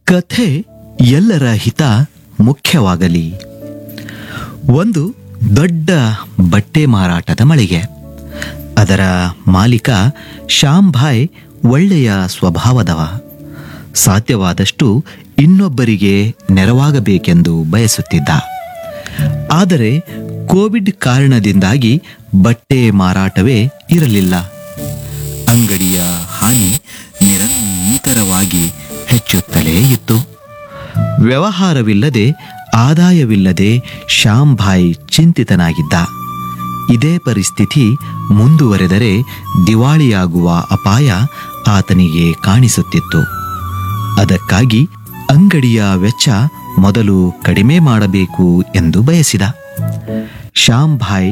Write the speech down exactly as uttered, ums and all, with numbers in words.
ಕಥೆ ಎಲ್ಲರ ಹಿತ ಮುಖ್ಯವಾಗಲಿ. ಒಂದು ದೊಡ್ಡ ಬಟ್ಟೆ ಮಾರಾಟದ ಮಳಿಗೆ. ಅದರ ಮಾಲೀಕ ಶ್ಯಾಮ್ಭಾಯ್ ಒಳ್ಳೆಯ ಸ್ವಭಾವದವ. ಸಾಧ್ಯವಾದಷ್ಟು ಇನ್ನೊಬ್ಬರಿಗೆ ನೆರವಾಗಬೇಕೆಂದು ಬಯಸುತ್ತಿದ್ದ. ಆದರೆ ಕೋವಿಡ್ ಕಾರಣದಿಂದಾಗಿ ಬಟ್ಟೆ ಮಾರಾಟವೇ ಇರಲಿಲ್ಲ. ಅಂಗಡಿಯ ಹಾನಿ ನಿರಂತರವಾಗಿ ಹೆಚ್ಚುತ್ತಲೇ ಇತ್ತು. ವ್ಯವಹಾರವಿಲ್ಲದೆ, ಆದಾಯವಿಲ್ಲದೆ ಶ್ಯಾಮ್ಭಾಯ್ ಚಿಂತಿತನಾಗಿದ್ದ. ಇದೇ ಪರಿಸ್ಥಿತಿ ಮುಂದುವರೆದರೆ ದಿವಾಳಿಯಾಗುವ ಅಪಾಯ ಆತನಿಗೆ ಕಾಣಿಸುತ್ತಿತ್ತು. ಅದಕ್ಕಾಗಿ ಅಂಗಡಿಯ ವೆಚ್ಚ ಮೊದಲು ಕಡಿಮೆ ಮಾಡಬೇಕು ಎಂದು ಬಯಸಿದ. ಶ್ಯಾಮ್ಭಾಯ್